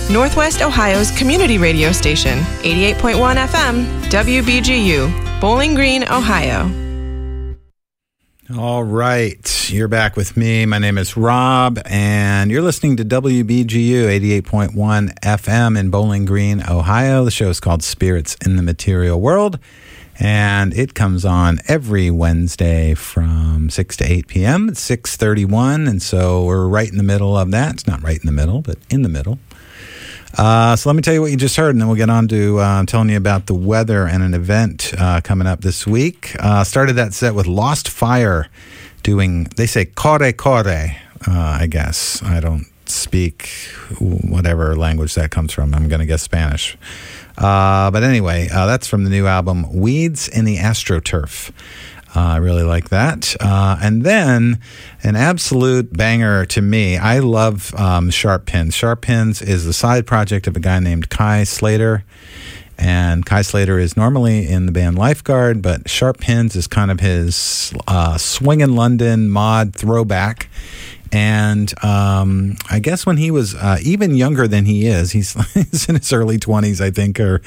Northwest Ohio's community radio station, 88.1 FM, WBGU, Bowling Green, Ohio. All right, you're back with me. My name is Rob, and you're listening to WBGU 88.1 FM in Bowling Green, Ohio. The show is called Spirits in the Material World, and it comes on every Wednesday from 6 to 8 p.m. It's 6:31, and so we're right in the middle of that. It's not right in the middle, but in the middle. So let me tell you what you just heard, and then we'll get on to telling you about the weather and an event coming up this week. Started that set with Lost Fire doing, they say, Corre Corre, I guess. I don't speak whatever language that comes from. I'm going to guess Spanish. But anyway, that's from the new album, Weeds in the AstroTurf. I really like that. And then an absolute banger to me. I love Sharp Pins. Sharp Pins is the side project of a guy named Kai Slater. And Kai Slater is normally in the band Lifeguard, but Sharp Pins is kind of his swingin' London mod throwback. And I guess when he was even younger than he is, he's in his early 20s, I think, or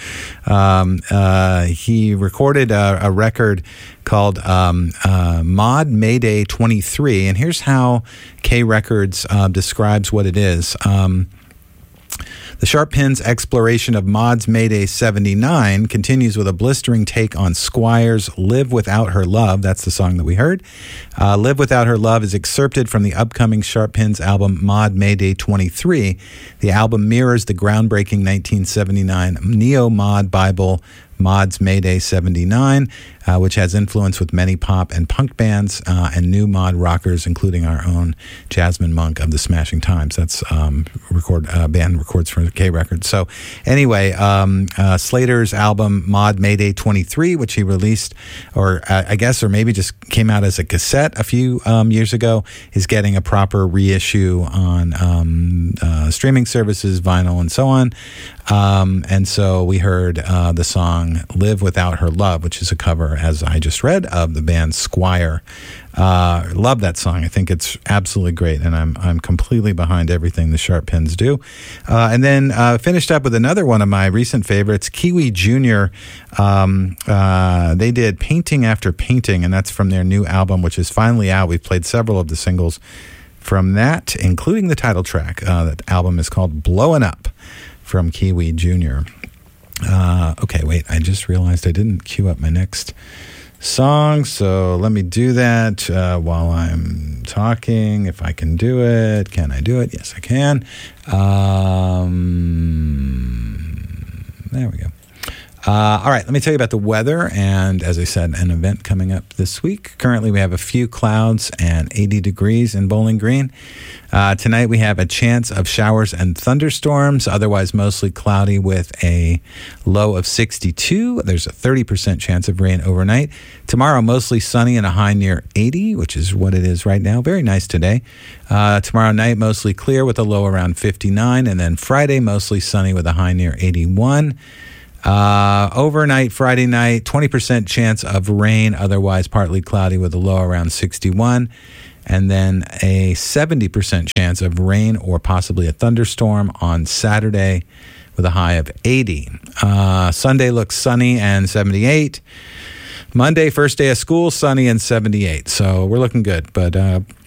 he recorded a record called Mod Mayday 23. And here's how K Records describes what it is. The Sharp Pins exploration of Mod's Mayday 79 continues with a blistering take on Squire's Live Without Her Love. That's the song that we heard. Live Without Her Love is excerpted from the upcoming Sharp Pins album Mod Mayday 23. The album mirrors the groundbreaking 1979 Neo-Mod Bible Mod's Mayday 79, which has influence with many pop and punk bands and new mod rockers, including our own Jasmine Monk of the Smashing Times. That's band records for K Records. So anyway, Slater's album Mod Mayday 23, which he released, or I guess, or maybe just came out as a cassette a few years ago, is getting a proper reissue on streaming services, vinyl, and so on. And so we heard the song Live Without Her Love, which is a cover, as I just read, of the band Squire. Love that song. I think it's absolutely great, and I'm completely behind everything the Sharp Pins do. And then finished up with another one of my recent favorites, Kiwi Jr. They did Painting After Painting, and that's from their new album, which is finally out. We've played several of the singles from that, including the title track. That album is called Blowin' Up from Kiwi Jr. Okay, wait, I just realized I didn't queue up my next song, so let me do that while I'm talking, if I can do it. Can I do it? Yes, I can. There we go. All right, let me tell you about the weather, and as I said, an event coming up this week. Currently, we have a few clouds and 80 degrees in Bowling Green. Tonight, we have a chance of showers and thunderstorms, otherwise mostly cloudy with a low of 62. There's a 30% chance of rain overnight. Tomorrow, mostly sunny and a high near 80, which is what it is right now. Very nice today. Tomorrow night, mostly clear with a low around 59, and then Friday, mostly sunny with a high near 81. Overnight, Friday night, 20% chance of rain, otherwise partly cloudy with a low around 61. And then a 70% chance of rain or possibly a thunderstorm on Saturday with a high of 80. Sunday looks sunny and 78. Monday, first day of school, sunny and 78. So we're looking good. But